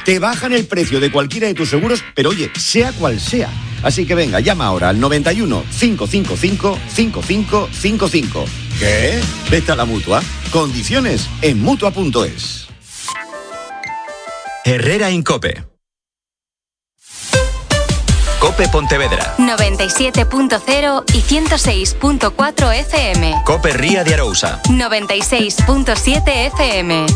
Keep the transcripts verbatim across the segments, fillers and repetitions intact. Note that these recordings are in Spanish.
te bajan el precio de cualquiera de tus seguros, pero oye, sea cual sea. Así que venga, llama ahora al noventa y uno, cinco cinco cinco, cinco cinco cinco cinco. ¿Qué? Vete a la Mutua. Condiciones en Mutua punto es. Herrera Incope. Cope Pontevedra. noventa y siete punto cero y ciento seis punto cuatro F M. Cope Ría de Arousa. noventa y seis punto siete F M.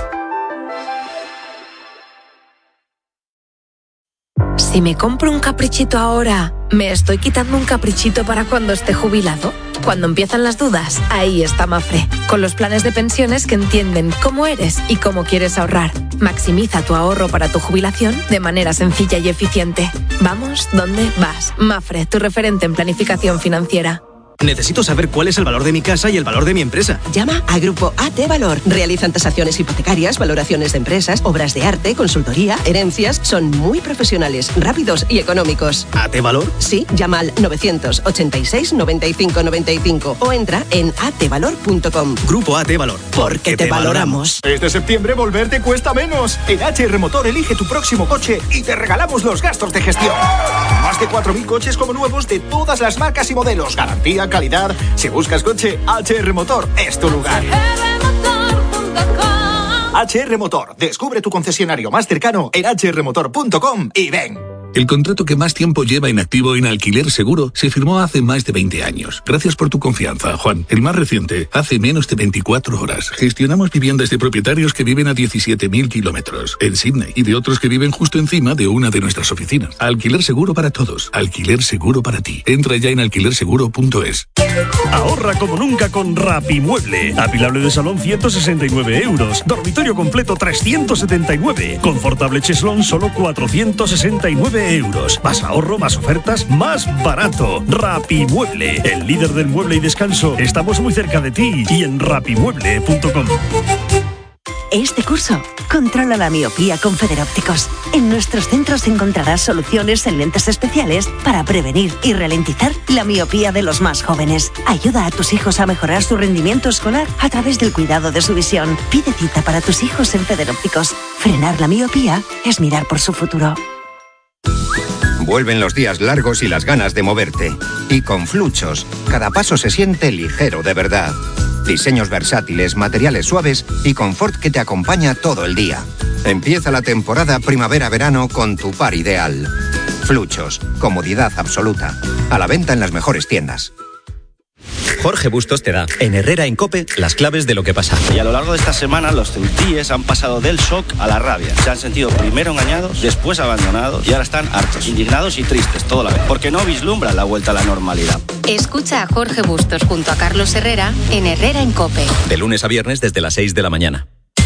Si me compro un caprichito ahora, ¿me estoy quitando un caprichito para cuando esté jubilado? Cuando empiezan las dudas, ahí está Mafre, con los planes de pensiones que entienden cómo eres y cómo quieres ahorrar. Maximiza tu ahorro para tu jubilación de manera sencilla y eficiente. Vamos, ¿dónde vas? Mafre, tu referente en planificación financiera. Necesito saber cuál es el valor de mi casa y el valor de mi empresa. Llama a Grupo A T Valor. Realizan tasaciones hipotecarias, valoraciones de empresas, obras de arte, consultoría, herencias. Son muy profesionales, rápidos y económicos. ¿A T Valor? Sí, llama al novecientos ochenta y seis, noventa y cinco noventa y cinco o entra en a t valor punto com. Grupo A T Valor. Porque te, te valoramos. Este septiembre volver te cuesta menos. En H R Motor elige tu próximo coche y te regalamos los gastos de gestión. Más de cuatro mil coches como nuevos de todas las marcas y modelos. Garantía, calidad. Si buscas coche, H R Motor es tu lugar. H R Motor. Descubre tu concesionario más cercano en h r motor punto com y ven. El contrato que más tiempo lleva inactivo en Alquiler Seguro se firmó hace más de veinte años. Gracias por tu confianza, Juan. El más reciente, hace menos de veinticuatro horas. Gestionamos viviendas de propietarios que viven a diecisiete mil kilómetros en Sydney y de otros que viven justo encima de una de nuestras oficinas. Alquiler Seguro para todos. Alquiler Seguro para ti. Entra ya en alquiler seguro punto es. Ahorra como nunca con Rapimueble. Apilable de salón ciento sesenta y nueve euros. Dormitorio completo trescientos setenta y nueve. Confortable cheslón solo cuatrocientos sesenta y nueve euros. Más ahorro, más ofertas, más barato. Rapimueble, el líder del mueble y descanso. Estamos muy cerca de ti y en rapimueble punto com. Este curso, controla la miopía con Federópticos. En nuestros centros encontrarás soluciones en lentes especiales para prevenir y ralentizar la miopía de los más jóvenes. Ayuda a tus hijos a mejorar su rendimiento escolar a través del cuidado de su visión. Pide cita para tus hijos en Federópticos. Frenar la miopía es mirar por su futuro. Vuelven los días largos y las ganas de moverte. Y con Fluchos, cada paso se siente ligero de verdad. Diseños versátiles, materiales suaves y confort que te acompaña todo el día. Empieza la temporada primavera-verano con tu par ideal. Fluchos, comodidad absoluta. A la venta en las mejores tiendas. Jorge Bustos te da, en Herrera Incope, las claves de lo que pasa. Y a lo largo de esta semana, los ceutíes han pasado del shock a la rabia. Se han sentido primero engañados, después abandonados y ahora están hartos, indignados y tristes todo la vez, porque no vislumbran la vuelta a la normalidad. Escucha a Jorge Bustos junto a Carlos Herrera en Herrera Incope. De lunes a viernes desde las seis de la mañana.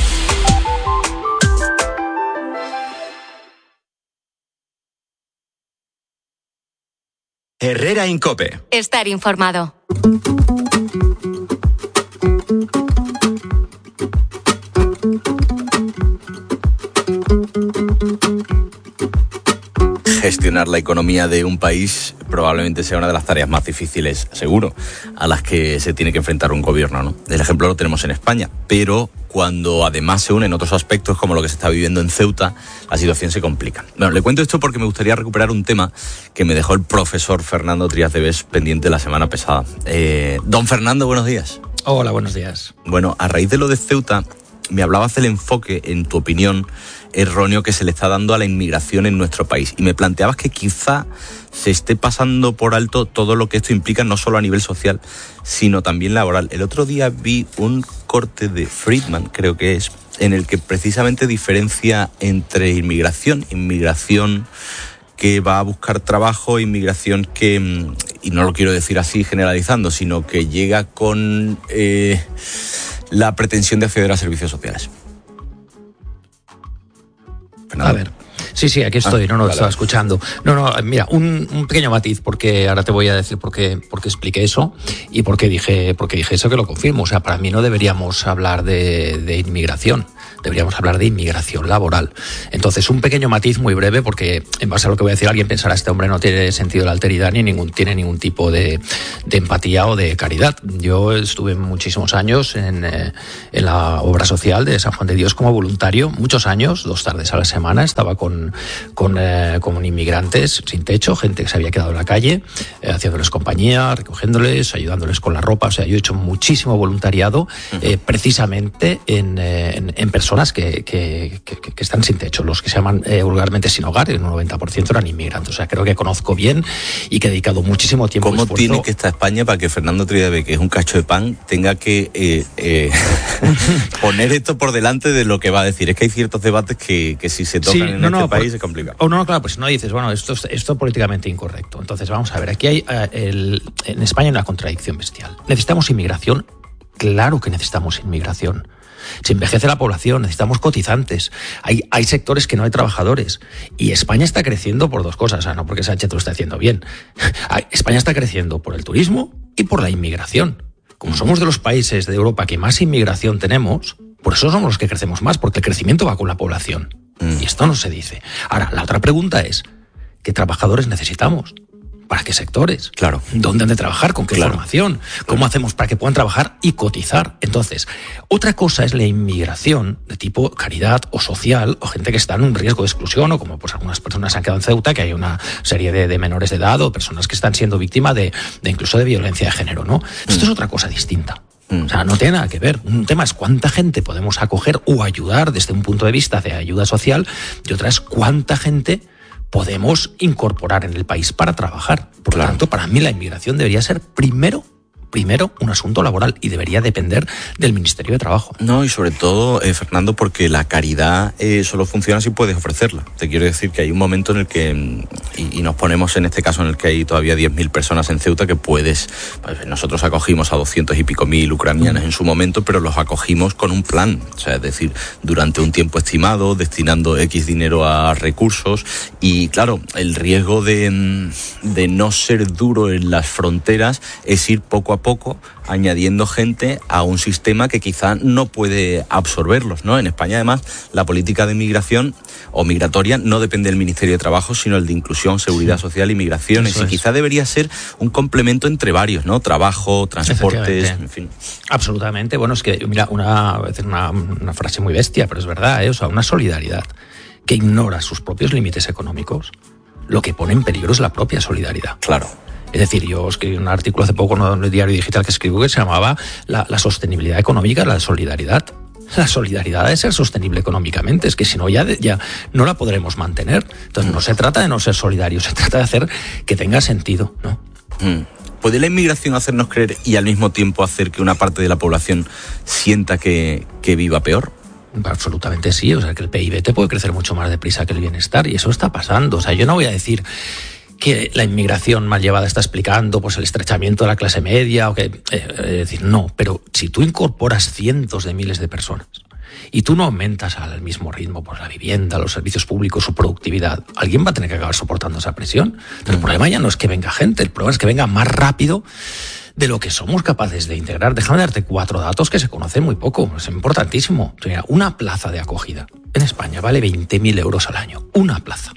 Herrera Incope. Estar informado. Gestionar la economía de un país probablemente sea una de las tareas más difíciles, seguro, a las que se tiene que enfrentar un gobierno, ¿no? El ejemplo lo tenemos en España, pero cuando además se unen otros aspectos como lo que se está viviendo en Ceuta, la situación se complica. Bueno, le cuento esto porque me gustaría recuperar un tema que me dejó el profesor Fernando Trías de Bes pendiente la semana pasada. Eh, don Fernando, buenos días. Hola, buenos días. Bueno, a raíz de lo de Ceuta, me hablabas del enfoque, en tu opinión, erróneo que se le está dando a la inmigración en nuestro país. Y me planteabas que quizá se esté pasando por alto todo lo que esto implica, no solo a nivel social, sino también laboral. El otro día vi un corte de Friedman, creo que es, en el que precisamente diferencia entre inmigración, inmigración que va a buscar trabajo, inmigración que, y no lo quiero decir así generalizando, sino que llega con eh, la pretensión de acceder a servicios sociales. Fernando. A ver, sí, sí, aquí estoy, ah, no, no, vale, estaba vale. escuchando. No, no, mira, un, un pequeño matiz, porque ahora te voy a decir por qué, por qué expliqué eso y por qué dije, por qué dije eso, que lo confirmo. O sea, para mí no deberíamos hablar de, de inmigración, deberíamos hablar de inmigración laboral. Entonces, un pequeño matiz muy breve, porque en base a lo que voy a decir, alguien pensará, este hombre no tiene sentido de la alteridad ni ningún, tiene ningún tipo de, de empatía o de caridad. Yo estuve muchísimos años en, eh, en la obra social de San Juan de Dios como voluntario, muchos años, dos tardes a la semana, estaba con, con, eh, con inmigrantes sin techo, gente que se había quedado en la calle, eh, haciéndoles compañía, recogiéndoles, ayudándoles con la ropa. O sea, yo he hecho muchísimo voluntariado eh, precisamente en, eh, en, en personas que, que, que, que están sin techo, los que se llaman eh, vulgarmente sin hogar, en un noventa por ciento eran inmigrantes. O sea, creo que conozco bien y que he dedicado muchísimo tiempo. ¿Cómo tiene que estar España para que Fernando Tríabe, que es un cacho de pan, tenga que eh, eh, poner esto por delante de lo que va a decir? Es que hay ciertos debates que, que si se tocan sí, en no, este no, país por, es complicado. Oh, no, claro, pues no dices, bueno, esto es esto es políticamente incorrecto. Entonces, vamos a ver, aquí hay uh, el, en España hay una contradicción bestial. ¿Necesitamos inmigración? Claro que necesitamos inmigración. Se envejece la población, necesitamos cotizantes. Hay, hay sectores que no hay trabajadores. Y España está creciendo por dos cosas, o sea, no porque Sánchez lo esté haciendo bien. España está creciendo por el turismo y por la inmigración. Como somos de los países de Europa que más inmigración tenemos, por eso somos los que crecemos más, porque el crecimiento va con la población. Y esto no se dice. Ahora, la otra pregunta es, ¿qué trabajadores necesitamos? ¿Para qué sectores? Claro. ¿Dónde han de trabajar? ¿Con qué claro. formación? ¿Cómo claro. hacemos para que puedan trabajar y cotizar? Entonces, otra cosa es la inmigración de tipo caridad o social, o gente que está en un riesgo de exclusión, o como pues algunas personas se han quedado en Ceuta, que hay una serie de, de menores de edad o personas que están siendo víctimas de, de incluso de violencia de género, ¿no? Esto mm. es otra cosa distinta. O sea, no tiene nada que ver. Un tema es cuánta gente podemos acoger o ayudar desde un punto de vista de ayuda social, y otra es cuánta gente podemos incorporar en el país para trabajar. Por lo claro. tanto, para mí la inmigración debería ser primero, primero un asunto laboral y debería depender del Ministerio de Trabajo. No, y sobre todo, eh, Fernando, porque la caridad eh, solo funciona si puedes ofrecerla. Te quiero decir que hay un momento en el que, y, y nos ponemos en este caso en el que hay todavía diez mil personas en Ceuta, que puedes, pues, nosotros acogimos a doscientos y pico mil ucranianos mm. en su momento, pero los acogimos con un plan, o sea, es decir, durante un tiempo estimado, destinando X dinero a recursos, y claro, el riesgo de, de no ser duro en las fronteras es ir poco a poco añadiendo gente a un sistema que quizá no puede absorberlos, ¿no? En España, además, la política de migración o migratoria no depende del Ministerio de Trabajo, sino el de Inclusión, Seguridad Social y Migraciones. Eso y es. Quizá debería ser un complemento entre varios, ¿no? Trabajo, transportes, en fin. Absolutamente. Bueno, es que, mira, una, una, una frase muy bestia, pero es verdad, ¿eh? O sea, una solidaridad que ignora sus propios límites económicos, lo que pone en peligro es la propia solidaridad. Claro. Es decir, yo escribí un artículo hace poco en el diario digital que escribo que se llamaba la, la sostenibilidad económica, la solidaridad. La solidaridad es ser sostenible económicamente, es que si no ya, ya no la podremos mantener. Entonces no se trata de no ser solidarios, se trata de hacer que tenga sentido, ¿no? Mm. ¿Puede la inmigración hacernos creer y al mismo tiempo hacer que una parte de la población sienta que, que viva peor? Absolutamente sí, o sea que el P I B te puede crecer mucho más deprisa que el bienestar y eso está pasando. O sea, yo no voy a decir que la inmigración mal llevada está explicando pues el estrechamiento de la clase media o que eh, es decir, no, pero si tú incorporas cientos de miles de personas y tú no aumentas al mismo ritmo pues la vivienda, los servicios públicos, su productividad, alguien va a tener que acabar soportando esa presión. Entonces, el problema ya no es que venga gente, el problema es que venga más rápido de lo que somos capaces de integrar. Déjame darte cuatro datos que se conocen muy poco, es importantísimo. O sea, una plaza de acogida en España vale veinte mil euros al año, una plaza.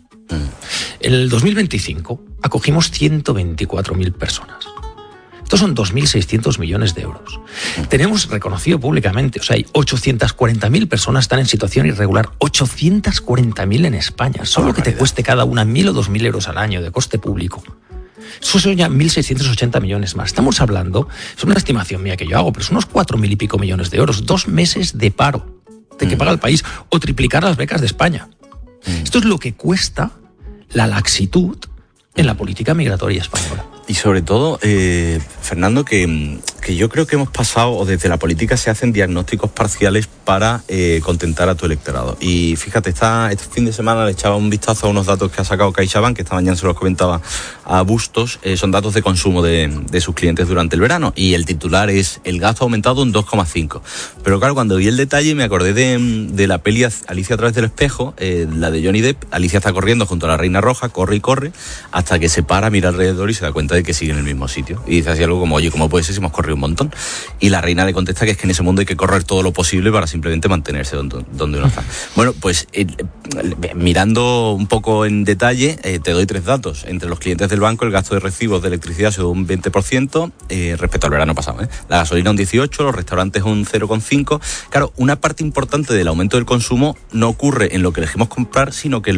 En el dos mil veinticinco acogimos ciento veinticuatro mil personas. Estos son dos mil seiscientos millones de euros. Tenemos reconocido públicamente, o sea, hay ochocientas cuarenta mil personas están en situación irregular, ochocientas cuarenta mil en España, solo que te cueste cada una mil o dos mil euros al año de coste público. Eso son ya mil seiscientos ochenta millones más. Estamos hablando, es una estimación mía que yo hago, pero son unos cuatro mil y pico millones de euros, dos meses de paro de que paga el país, o triplicar las becas de España. Esto es lo que cuesta la laxitud en la política migratoria española. Y sobre todo, eh, Fernando, que, que yo creo que hemos pasado, o desde la política se hacen diagnósticos parciales para eh, contentar a tu electorado. Y fíjate, esta, este fin de semana le echaba un vistazo a unos datos que ha sacado CaixaBank, que esta mañana se los comentaba a Bustos, eh, son datos de consumo de, de sus clientes durante el verano. Y el titular es, el gasto ha aumentado un dos coma cinco. Pero claro, cuando vi el detalle me acordé de, de la peli Alicia a través del espejo, eh, la de Johnny Depp. Alicia está corriendo junto a la Reina Roja, corre y corre, hasta que se para, mira alrededor y se da cuenta de que sigue en el mismo sitio. Y dice así algo como, oye, ¿cómo puede ser si hemos corrido un montón? Y la reina le contesta que es que en ese mundo hay que correr todo lo posible para simplemente simplemente mantenerse donde, donde uno está. Bueno, pues eh, mirando un poco en detalle, eh, te doy tres datos. Entre los clientes del banco, el gasto de recibos de electricidad sube un veinte por ciento eh, respecto al verano pasado. ¿eh? La gasolina un dieciocho por ciento, los restaurantes un cero coma cinco por ciento. Claro, una parte importante del aumento del consumo no ocurre en lo que elegimos comprar, sino que